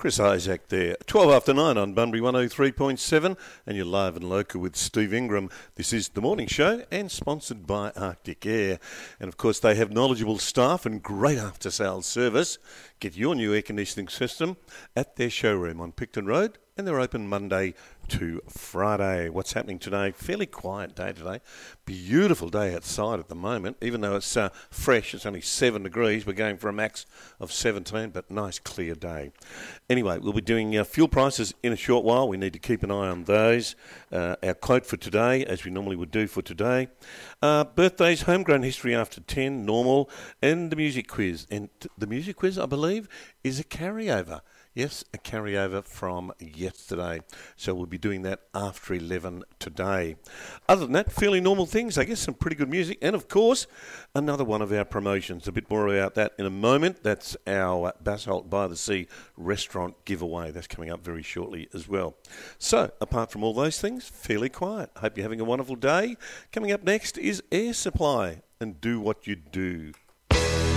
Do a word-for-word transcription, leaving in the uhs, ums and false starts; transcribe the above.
Chris Isaac there. twelve after nine on Bunbury one oh three point seven, and you're live and local with Steve Ingram. This is The Morning Show and sponsored by Arctic Air. And of course, they have knowledgeable staff and great after-sales service. Get your new air conditioning system at their showroom on Picton Road, and they're open Monday to Friday. What's happening today? Fairly quiet day today. Beautiful day outside at the moment. Even though it's uh, fresh, it's only seven degrees. We're going for a max of seventeen, but nice clear day. Anyway, we'll be doing uh, fuel prices in a short while. We need to keep an eye on those. Uh, our quote for today, as we normally would do for today. Uh, birthdays, homegrown history after ten, normal, and the music quiz. And the music quiz, I believe, is a carryover. Yes, a carryover from yesterday. So we'll be doing that after eleven today. Other than that, fairly normal things. I guess some pretty good music. And, of course, another one of our promotions. A bit more about that in a moment. That's our Basalt by the Sea restaurant giveaway. That's coming up very shortly as well. So, apart from all those things, fairly quiet. Hope you're having a wonderful day. Coming up next is Air Supply and Do What You Do.